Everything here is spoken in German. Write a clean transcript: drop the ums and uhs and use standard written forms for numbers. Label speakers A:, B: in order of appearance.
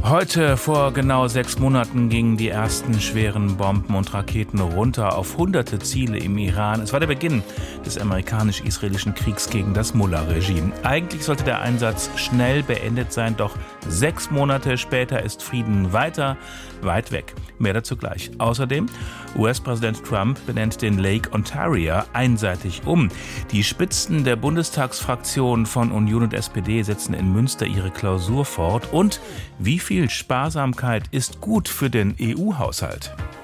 A: Heute vor genau 6 Monaten gingen die ersten schweren Bomben und Raketen runter auf hunderte Ziele im Iran. Es war der Beginn des amerikanisch-israelischen Kriegs gegen das Mullah-Regime. Eigentlich sollte der Einsatz schnell beendet sein, doch 6 Monate später ist Frieden weiter weit weg. Mehr dazu gleich. Außerdem, US-Präsident Trump benennt den Lake Ontario einseitig um. Die Spitzen der Bundestagsfraktion von Union und SPD setzen in Münster ihre Klausur fort. Und wie viel Sparsamkeit ist gut für den EU-Haushalt?